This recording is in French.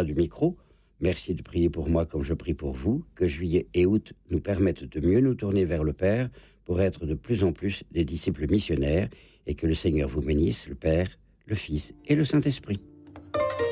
du micro. Merci de prier pour moi comme je prie pour vous. Que juillet et août nous permettent de mieux nous tourner vers le Père pour être de plus en plus des disciples missionnaires et que le Seigneur vous bénisse, le Père, le Fils et le Saint-Esprit.